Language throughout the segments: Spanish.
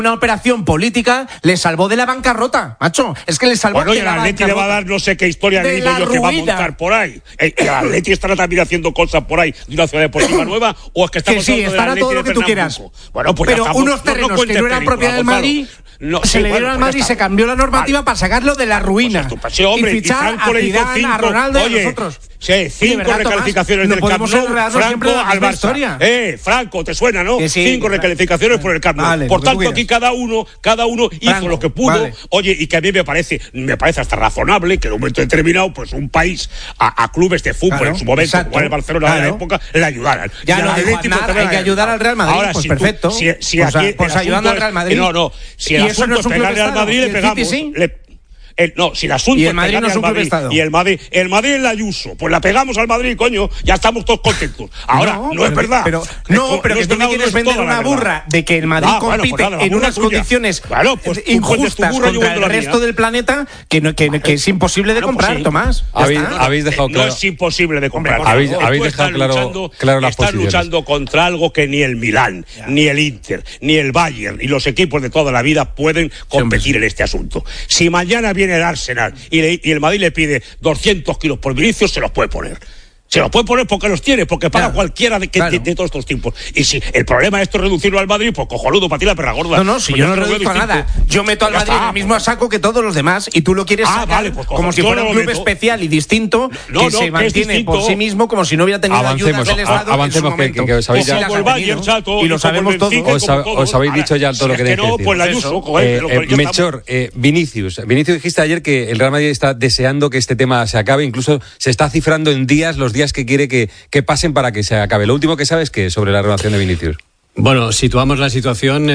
Una operación política le salvó de la bancarrota, macho. Es que le salvó de la bancarrota. Bueno, y el Atleti le va a dar no sé qué historia de yo que va a montar por ahí. ¿El Atleti estará también haciendo cosas por ahí de una ciudad deportiva nueva? ¿O es que estamos hablando estará todo lo que tú quieras. Bueno, pues pero unos terrenos que no eran propiedad del Madrid... se le dieron al Madrid, se cambió la normativa para sacarlo de la ruina. Y fichar a Zidane, a Ronaldo y a nosotros. Sí, 5 recalificaciones del Camp Nou, Franco al Barça. Franco, te suena, ¿no? 5 recalificaciones por el Camp Nou. Por tanto, aquí cada uno hizo lo que pudo. Oye, y que a mí me parece hasta razonable que en un momento determinado, pues un país a clubes de fútbol en su momento, como el Barcelona de la época, le ayudaran. Ya no dijo Aznar, hay que ayudar al Real Madrid. Ahora, pues perfecto. Pues ayudando al Real Madrid. No, si el asunto es pegarle al Madrid, le pegamos. Si el asunto es pegarle al Madrid y el Madrid en la Ayuso, pues la pegamos al Madrid, coño, ya estamos todos contentos. Ahora, no es verdad. Pero que tú me quieres vender una burra de que el Madrid compite en unas condiciones injustas contra el resto del planeta que es imposible de comprar, Tomás. Habéis dejado claro. No es imposible de comprar. Habéis dejado claro las posiciones. Están luchando contra algo que ni el Milán, ni el Inter, ni el Bayern, y los equipos de toda la vida pueden competir en este asunto. Si mañana viene el Arsenal y el Madrid le pide 200 kilos por Vinicius, se los puede poner. Se los puede poner porque los tiene, porque paga cualquiera de todos estos tiempos. Y si el problema es reducirlo al Madrid, pues cojonudo para ti la perra gorda. Si yo no reduzco a nada. Yo meto al Madrid en el mismo saco que todos los demás y tú lo quieres sacar como si fuera un club especial y distinto que se mantiene por sí mismo como si no hubiera tenido ayudas del Estado. Avancemos, que os habéis ya... Y lo sabemos todos. Os habéis dicho ya todo lo que tenéis que decir. Melchor, Vinicius dijiste ayer que el Real Madrid está deseando que este tema se acabe, incluso se está cifrando en los días que quiere que pasen para que se acabe. Lo último que sabes que sobre la renovación de Vinicius. Bueno, situamos la situación.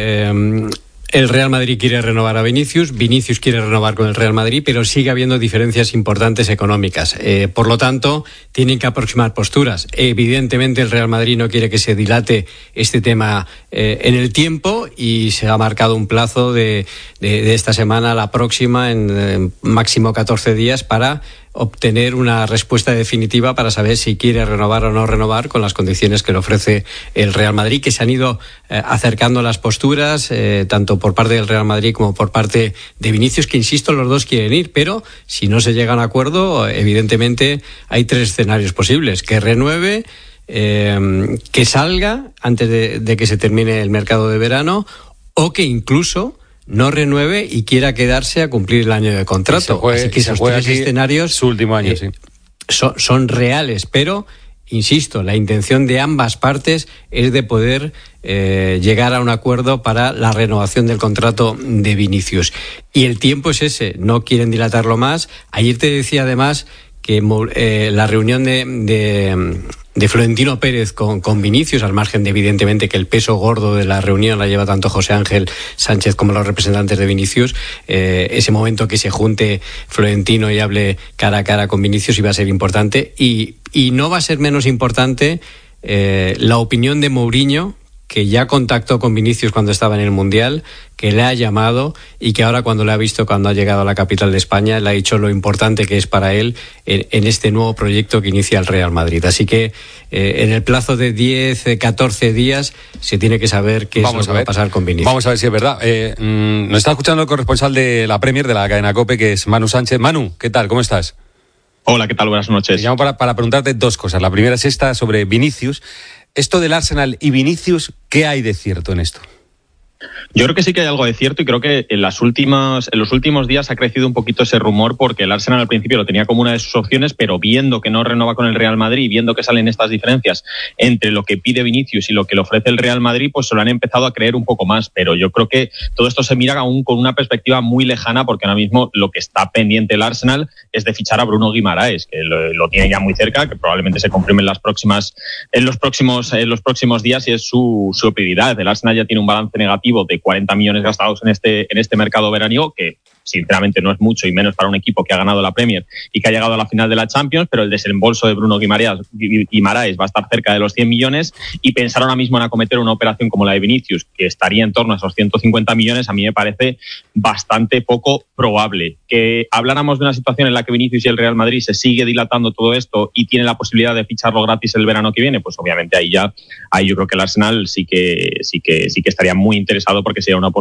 El Real Madrid quiere renovar a Vinicius quiere renovar con el Real Madrid, pero sigue habiendo diferencias importantes económicas. Por lo tanto, tienen que aproximar posturas. Evidentemente, el Real Madrid no quiere que se dilate este tema en el tiempo y se ha marcado un plazo de esta semana a la próxima, en máximo 14 días, para obtener una respuesta definitiva para saber si quiere renovar o no renovar con las condiciones que le ofrece el Real Madrid, que se han ido acercando las posturas, tanto por parte del Real Madrid como por parte de Vinicius, que insisto, los dos quieren ir, pero si no se llega a un acuerdo, evidentemente hay 3 escenarios posibles: que renueve, que salga antes de que se termine el mercado de verano, o que incluso no renueve y quiera quedarse a cumplir el año de contrato. Así que esos 3 escenarios, su último año, son reales, pero insisto, la intención de ambas partes es de poder llegar a un acuerdo para la renovación del contrato de Vinicius. Y el tiempo es ese, no quieren dilatarlo más. Ayer te decía además que la reunión de Florentino Pérez con Vinicius, al margen de evidentemente que el peso gordo de la reunión la lleva tanto José Ángel Sánchez como los representantes de Vinicius, ese momento que se junte Florentino y hable cara a cara con Vinicius iba a ser importante, y no va a ser menos importante la opinión de Mourinho, que ya contactó con Vinicius cuando estaba en el Mundial, que le ha llamado y que ahora cuando le ha visto cuando ha llegado a la capital de España le ha dicho lo importante que es para él en este nuevo proyecto que inicia el Real Madrid. Así que en el plazo de 10, 14 días se tiene que saber qué es lo que va a pasar con Vinicius. Vamos a ver si es verdad. Nos está escuchando el corresponsal de la Premier, de la cadena COPE, que es Manu Sánchez. Manu, ¿qué tal? ¿Cómo estás? Hola, ¿qué tal? Buenas noches. Te llamo para preguntarte 2 cosas. La primera es esta sobre Vinicius. Esto del Arsenal y Vinicius, ¿qué hay de cierto en esto? Yo creo que sí que hay algo de cierto y creo que en los últimos días ha crecido un poquito ese rumor, porque el Arsenal al principio lo tenía como una de sus opciones, pero viendo que no renova con el Real Madrid, viendo que salen estas diferencias entre lo que pide Vinicius y lo que le ofrece el Real Madrid, pues se lo han empezado a creer un poco más. Pero yo creo que todo esto se mira aún con una perspectiva muy lejana, porque ahora mismo lo que está pendiente el Arsenal es de fichar a Bruno Guimaraes, que lo tiene ya muy cerca, que probablemente se confirme en los próximos días, y es su prioridad. El Arsenal ya tiene un balance negativo de 40 millones gastados en este mercado veraniego, que sinceramente no es mucho, y menos para un equipo que ha ganado la Premier y que ha llegado a la final de la Champions, pero el desembolso de Bruno Guimaraes va a estar cerca de los 100 millones, y pensar ahora mismo en acometer una operación como la de Vinicius, que estaría en torno a esos 150 millones, a mí me parece bastante poco probable. Que habláramos de una situación en la que Vinicius y el Real Madrid se sigue dilatando todo esto y tiene la posibilidad de ficharlo gratis el verano que viene, pues obviamente ahí yo creo que el Arsenal sí que estaría muy interesado, porque sería una oportunidad